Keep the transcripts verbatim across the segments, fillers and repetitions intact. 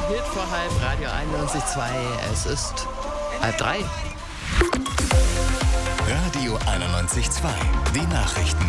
Hit vor halb, Radio einundneunzig Komma zwei. Es ist halb drei. Radio einundneunzig Komma zwei. Die Nachrichten.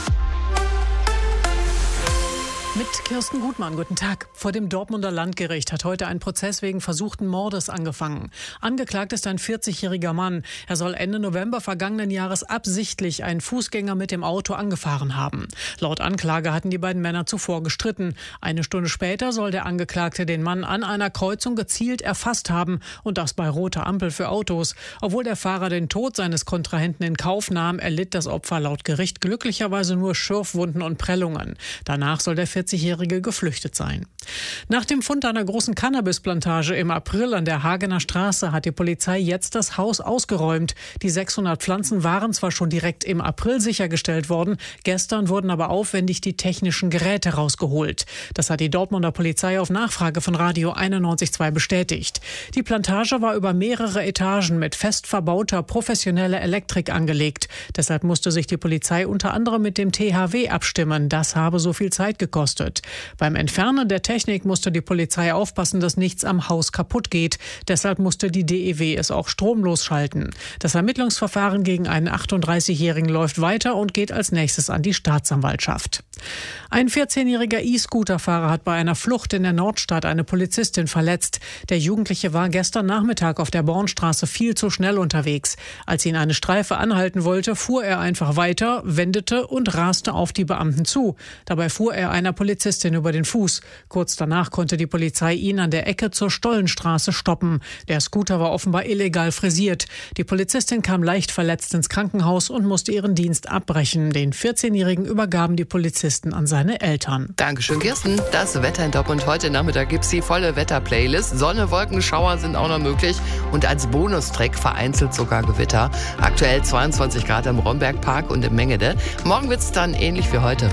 Mit Kirsten Gutmann, guten Tag. Vor dem Dortmunder Landgericht hat heute ein Prozess wegen versuchten Mordes angefangen. Angeklagt ist ein vierzigjähriger Mann. Er soll Ende November vergangenen Jahres absichtlich einen Fußgänger mit dem Auto angefahren haben. Laut Anklage hatten die beiden Männer zuvor gestritten. Eine Stunde später soll der Angeklagte den Mann an einer Kreuzung gezielt erfasst haben und das bei roter Ampel für Autos. Obwohl der Fahrer den Tod seines Kontrahenten in Kauf nahm, erlitt das Opfer laut Gericht glücklicherweise nur Schürfwunden und Prellungen. Danach soll der vierzigjährige geflüchtet sein. Nach dem Fund einer großen Cannabisplantage im April an der Hagener Straße hat die Polizei jetzt das Haus ausgeräumt. Die sechshundert Pflanzen waren zwar schon direkt im April sichergestellt worden, gestern wurden aber aufwendig die technischen Geräte rausgeholt. Das hat die Dortmunder Polizei auf Nachfrage von Radio einundneunzig Komma zwei bestätigt. Die Plantage war über mehrere Etagen mit fest verbauter professioneller Elektrik angelegt. Deshalb musste sich die Polizei unter anderem mit dem T H W abstimmen. Das habe so viel Zeit gekostet. Beim Entfernen der Technik musste die Polizei aufpassen, dass nichts am Haus kaputt geht. Deshalb musste die D E W es auch stromlos schalten. Das Ermittlungsverfahren gegen einen achtunddreißigjährigen läuft weiter und geht als nächstes an die Staatsanwaltschaft. Ein vierzehnjähriger E-Scooter-Fahrer hat bei einer Flucht in der Nordstadt eine Polizistin verletzt. Der Jugendliche war gestern Nachmittag auf der Bornstraße viel zu schnell unterwegs. Als ihn eine Streife anhalten wollte, fuhr er einfach weiter, wendete und raste auf die Beamten zu. Dabei fuhr er einer Polizistin über den Fuß. Kurz danach konnte die Polizei ihn an der Ecke zur Stollenstraße stoppen. Der Scooter war offenbar illegal frisiert. Die Polizistin kam leicht verletzt ins Krankenhaus und musste ihren Dienst abbrechen. Den vierzehnjährigen übergaben die Polizisten an seine Eltern. Dankeschön, Kirsten. Das Wetter in Dortmund. Heute Nachmittag gibt es die volle Wetter-Playlist. Sonne, Wolken, Schauer sind auch noch möglich. Und als Bonustrack vereinzelt sogar Gewitter. Aktuell zweiundzwanzig Grad im Rombergpark und im Mengede. Morgen wird es dann ähnlich wie heute.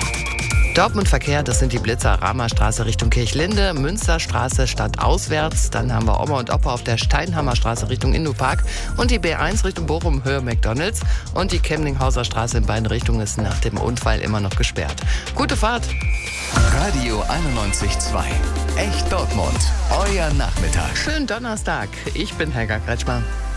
Dortmund Verkehr, das sind die Blitzer Rahmerstraße Richtung Kirchlinde, Münsterstraße stadtauswärts, dann haben wir Oma und Opa auf der Steinhammerstraße Richtung Indopark und die B eins Richtung Bochum Höhe McDonalds und die Kemlinghauser Straße in beiden Richtungen ist nach dem Unfall immer noch gesperrt. Gute Fahrt! Radio einundneunzig Komma zwei. Echt Dortmund. Euer Nachmittag. Schönen Donnerstag. Ich bin Helga Kretschmer.